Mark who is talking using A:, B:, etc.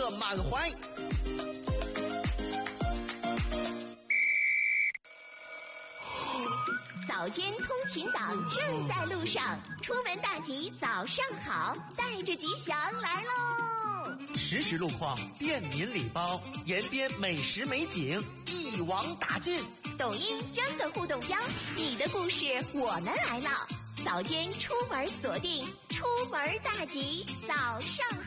A: 乐满怀。
B: 早间通勤党正在路上，出门大吉早上好，带着吉祥来喽！
A: 实时路况，便民礼包，延边美食美景一网打尽。
B: 抖音扔个互动标，你的故事我们来唠。早间出门锁定，出门大吉早上好。